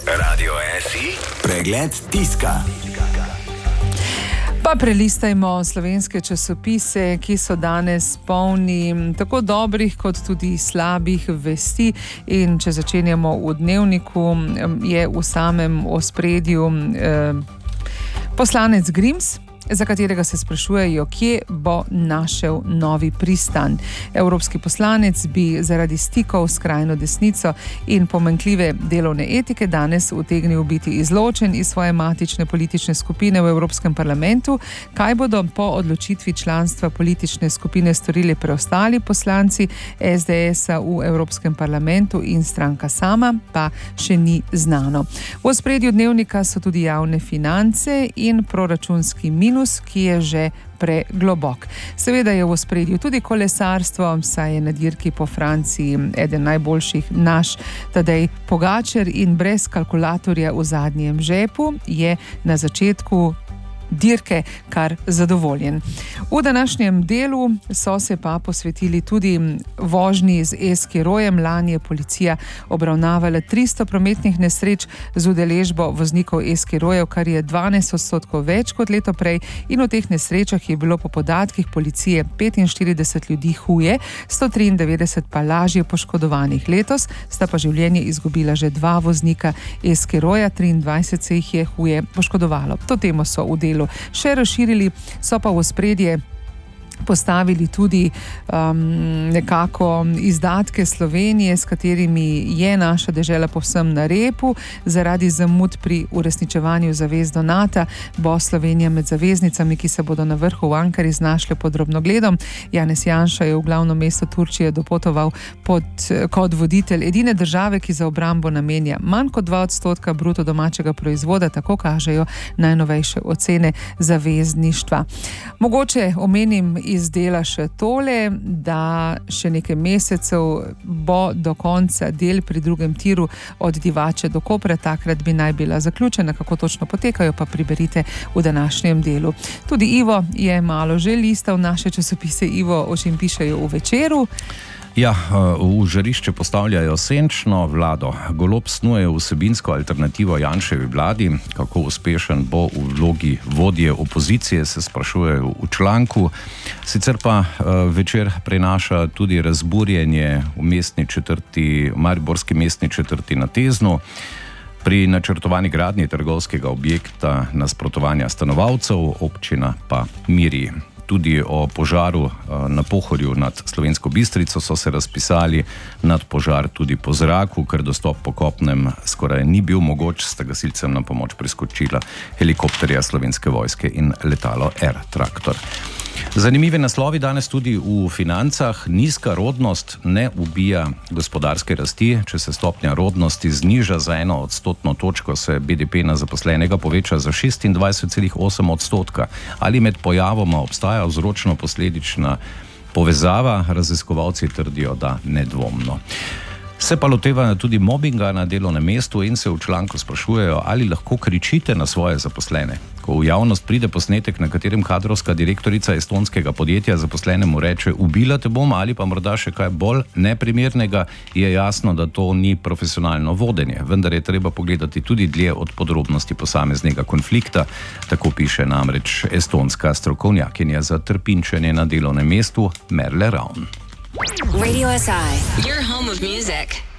Radio SI, pregled tiska. Pa prelistajmo slovenske časopise, ki so danes polni tako dobrih kot tudi slabih vesti. In če začenjamo v Dnevniku, je v samem ospredju poslanec Grims, za katerega se sprašujejo, kje bo našel novi pristan. Evropski poslanec bi zaradi stikov s skrajno desnico in pomanjkljive delovne etike danes utegnil biti izločen iz svoje matične politične skupine v Evropskem parlamentu. Kaj bodo po odločitvi članstva politične skupine storili preostali poslanci SDS-a v Evropskem parlamentu in stranka sama, pa še ni znano. V ospredju Dnevnika so tudi javne finance in proračunski minus, ki je že preglobok. Seveda je v ospredju tudi kolesarstvo, saj je na dirki po Franciji eden najboljših naš Tadej Pogačar in brez kalkulatorja v zadnjem žepu je na začetku dirke kar zadovoljen. V današnjem delu so se pa posvetili tudi vožnji z e-skirojem. Lani je policija obravnavala 300 prometnih nesreč z udeležbo voznikov e-skirojev, kar je 12% več kot leto prej, in v teh nesrečah je bilo po podatkih policije 45 ljudi huje, 193 pa lažje poškodovanih. Letos sta pa življenje izgubila že 2 voznika e-skiroja, 23 se jih je huje poškodovalo. To temo so v delu še razširili, so pa v ospredje postavili tudi nekako izdatke Slovenije, s katerimi je naša dežela povsem na repu. Zaradi zamud pri uresničevanju zavez do NATO bo Slovenija med zaveznicami, ki se bodo na vrhu v Ankari znašle pod drobnogledom. Janez Janša je v glavno mesto Turčije dopotoval kot voditelj edine države, ki za obrambo namenja manj kot 2% bruto domačega proizvoda, tako kažejo najnovejše ocene zavezništva. Mogoče omenim iz dela še tole, da še nekaj mesecev bo do konca del pri drugem tiru od Divače do Kopra, takrat bi naj bila zaključena. Kako točno potekajo, pa priberite v današnjem delu. Tudi Ivo je malo že listal naše časopise. Ivo, o čem pišejo v Večeru? Ja, v žarišče postavljajo senčno vlado. Golob snuje vsebinsko alternativo Janševi vladi. Kako uspešen bo v vlogi vodje opozicije, se sprašujejo v članku. Sicer pa Večer prinaša tudi razburjenje v mariborski mestni četrti na Teznu. Pri načrtovani gradnji trgovskega objekta nasprotovanja stanovalcev, občina pa miri. Tudi o požaru na Pohorju nad Slovensko Bistrico so se razpisali, nad požar tudi po zraku, ker dostop po kopnem skoraj ni bil mogoč, sta gasilcem na pomoč priskočila helikopterja Slovenske vojske in letalo Air Traktor. Zanimivi naslovi danes tudi v Financah. Nizka rodnost ne ubija gospodarske rasti. Če se stopnja rodnosti zniža za 1% točko, se BDP na zaposlenega poveča za 26,8%. Ali med pojavoma obstaja vzročno-posledična povezava? Raziskovalci trdijo, da nedvomno. Se pa lotevajo tudi mobinga na delovnem mestu in se v članku sprašujejo, ali lahko kričite na svoje zaposlene. Ko v javnost pride posnetek, na katerem kadrovska direktorica estonskega podjetja zaposlenemu reče: "Ubila te bom," ali pa morda še kaj bolj neprimernega, je jasno, da to ni profesionalno vodenje. Vendar je treba pogledati tudi dlje od podrobnosti posameznega konflikta. Tako piše namreč estonska strokovnjakinja za trpinčenje na delovnem mestu Merle Raun. Radio SI, your home of music.